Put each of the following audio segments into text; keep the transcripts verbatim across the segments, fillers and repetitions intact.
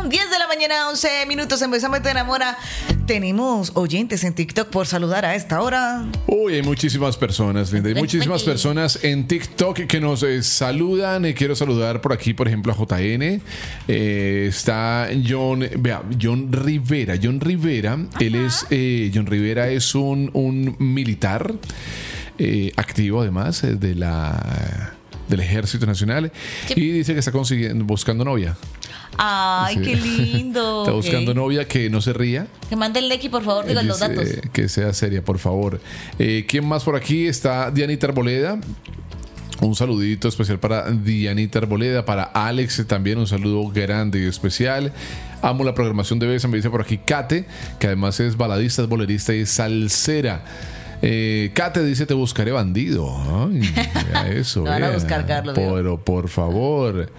diez de la mañana, once minutos en Bésame Te Enamora. Tenemos oyentes en TikTok por saludar a esta hora. Uy, hay muchísimas personas, Linda. Hay muchísimas personas en TikTok que nos eh, saludan. Eh, quiero saludar por aquí, por ejemplo, a J N. Eh, está John, vea, John Rivera. John Rivera, Ajá. él es, eh, John Rivera es un, un militar eh, activo, además, eh, de la... del Ejército Nacional, sí. Y dice que está consiguiendo, buscando novia. Ay, sí. Qué lindo. Está buscando okay. novia, que no se ría. Que mande el Lequi, por favor, diga los datos. Que sea seria, por favor. Eh, ¿Quién más por aquí? Está Dianita Arboleda. Un saludito especial para Dianita Arboleda, para Alex también un saludo grande y especial. Amo la programación de Besa, me dice por aquí Kate, que además es baladista, es bolerista y es salsera. Eh, Kate dice: te buscaré, bandido. Ay, mira eso. Te van a buscar, Carlos. Pero por favor.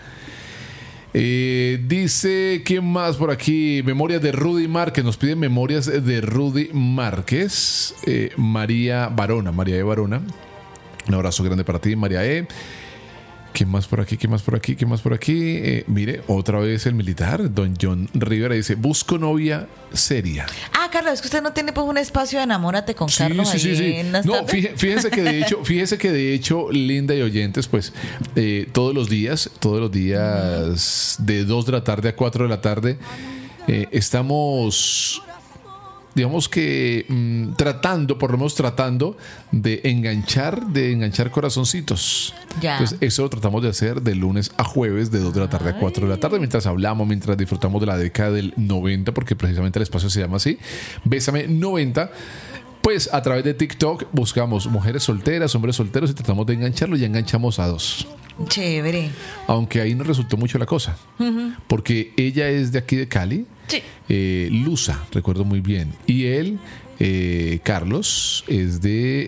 Eh, dice: ¿quién más por aquí? Memorias de Rudy Márquez. Nos piden memorias de Rudy Márquez. Eh, María Barona, María E. Barona. Un abrazo grande para ti, María E. ¿Quién más por aquí? ¿Quién más por aquí? ¿Quién más por aquí? Eh, mire, otra vez el militar, don John Rivera, dice: busco novia seria. Ah, Carlos, es que usted no tiene pues un espacio de enamórate con sí, Carlos. Sí, ahí sí, sí. En las no, fíjense, fíjense que de hecho, fíjense que de hecho, Linda y oyentes, pues eh, todos los días, todos los días de dos de la tarde a cuatro de la tarde, eh, estamos... digamos que mmm, tratando, por lo menos tratando de enganchar, de enganchar corazoncitos. Ya. Entonces eso lo tratamos de hacer de lunes a jueves, de dos de la tarde Ay. a cuatro de la tarde, mientras hablamos, mientras disfrutamos de la década del noventa, porque precisamente el espacio se llama así, Bésame noventa. Pues a través de TikTok buscamos mujeres solteras, hombres solteros y tratamos de engancharlos y enganchamos a dos. Chévere. Aunque ahí no resultó mucho la cosa, uh-huh. porque ella es de aquí de Cali. Sí. Eh, Luza, recuerdo muy bien. Y él, eh, Carlos, es de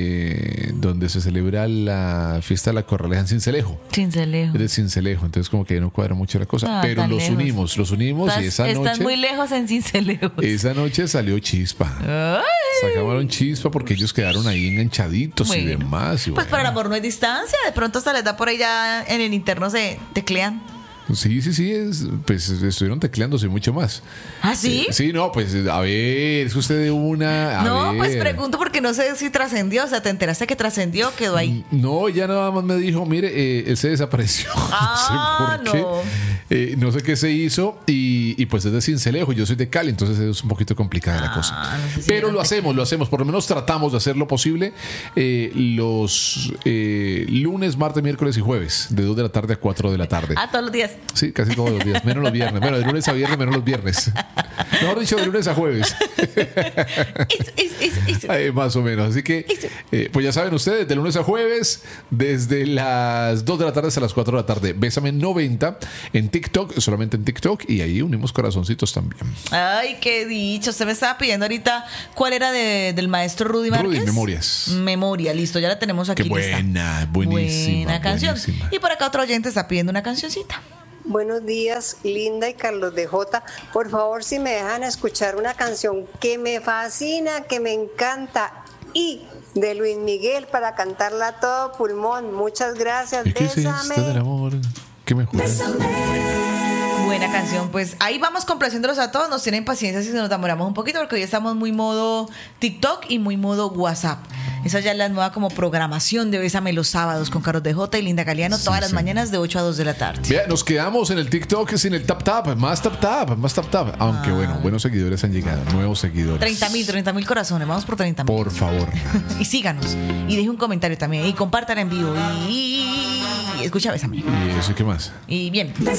eh, donde se celebra la fiesta de la Corraleja en Cincelejo. Cincelejo. Es de Cincelejo, entonces como que no cuadra mucho la cosa. Ah, pero los lejos. unimos, los unimos Estás, y esa están noche... Están muy lejos en Cincelejo. Esa noche salió chispa. Ay. Sacaron chispa porque ellos quedaron ahí enganchaditos bueno, y demás. Y pues bueno. para el amor no hay distancia. De pronto hasta les da por ahí ya en el interno se teclean. Sí, sí, sí, es, pues estuvieron tecleándose mucho más. ¿Ah, sí? Eh, sí, no, pues a ver, es usted de una... A no, ver. pues pregunto porque no sé si trascendió, o sea, ¿te enteraste que trascendió? ¿Quedó ahí? No, ya nada más me dijo, mire, eh, él se desapareció. Ah, no sé por no. qué. Eh, no sé qué se hizo y, y pues es de Cincelejo, yo soy de Cali, entonces es un poquito complicada ah, la cosa. No sé si Pero lo hacemos, lo hacemos, por lo menos tratamos de hacer lo posible eh, los eh, lunes, martes, miércoles y jueves, de dos de la tarde a cuatro de la tarde. Ah, todos los días. Sí, casi todos los días, menos los viernes. Bueno, de lunes a viernes, menos los viernes. Mejor dicho, de lunes a jueves. Eso, eso, eso, eso. Ay, más o menos. Así que, eh, pues ya saben ustedes, de lunes a jueves, desde las dos de la tarde hasta las cuatro de la tarde. Bésame noventa en TikTok, solamente en TikTok, y ahí unimos corazoncitos también. Ay, qué dicho. Usted me estaba pidiendo ahorita cuál era de, del maestro Rudy Márquez. Rudy, Memorias. Memoria, listo, ya la tenemos aquí. Qué buena, lista. buenísima. Buena canción. Buenísima. Y por acá otro oyente está pidiendo una cancioncita. Buenos días, Linda y Carlos de Jota. Por favor, si me dejan escuchar una canción que me fascina, que me encanta, y de Luis Miguel para cantarla a todo pulmón. Muchas gracias. ¿Y qué Bésame. Es del amor? ¿Qué me jura? Buena canción, pues ahí vamos complaciéndolos a todos. Nos tienen paciencia si nos demoramos un poquito porque hoy estamos muy modo TikTok y muy modo WhatsApp. Esa ya es la nueva como programación de Bésame los sábados con Carlos de Jota y Linda Galeano sí, todas sí. las mañanas de ocho a dos de la tarde. Mira, nos quedamos en el TikTok sin el tap tap, más tap tap, más tap tap. Aunque ah. bueno, buenos seguidores han llegado, nuevos seguidores. treinta mil, treinta mil corazones, vamos por treinta mil. Por favor. Y síganos y deje un comentario también y compartan en vivo y, y escucha Bésame. ¿Y eso qué más? Y bien.